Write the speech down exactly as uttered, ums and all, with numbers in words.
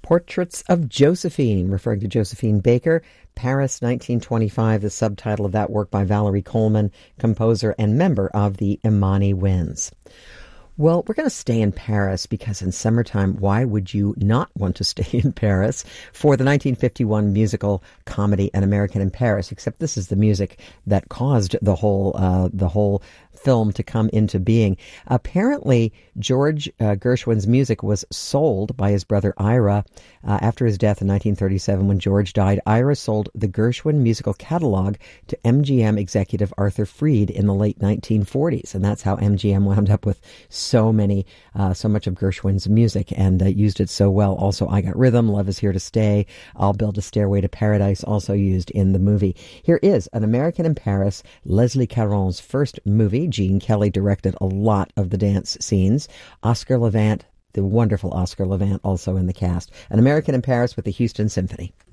Portraits of Josephine, referring to Josephine Baker. Paris, nineteen twenty-five, the subtitle of that work by Valerie Coleman, composer and member of the Imani Winds. Well, we're going to stay in Paris because in summertime, why would you not want to stay in Paris for the nineteen fifty-one musical comedy An American in Paris? Except this is the music that caused the whole uh, the whole film to come into being. Apparently, George uh, Gershwin's music was sold by his brother Ira uh, after his death in nineteen thirty-seven. When George died, Ira sold the Gershwin musical catalog to M G M executive Arthur Freed in the late nineteen forties, and that's how M G M wound up with so many, uh, so much of Gershwin's music and uh, used it so well. Also, I Got Rhythm, Love Is Here to Stay, I'll Build a Stairway to Paradise, also used in the movie. Here is An American in Paris, Leslie Caron's first movie. Gene Kelly directed a lot of the dance scenes. Oscar Levant, the wonderful Oscar Levant, also in the cast. An American in Paris with the Houston Symphony.